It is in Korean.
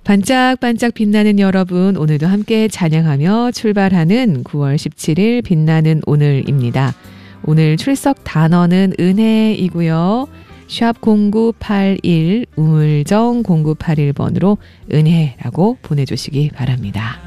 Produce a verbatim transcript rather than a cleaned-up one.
반짝반짝 빛나는 여러분, 오늘도 함께 찬양하며 출발하는 구월 십칠일 빛나는 오늘입니다. 오늘 출석 단어는 은혜이고요. 샵 공구팔일 우물정 공구팔일 번으로 은혜라고 보내주시기 바랍니다.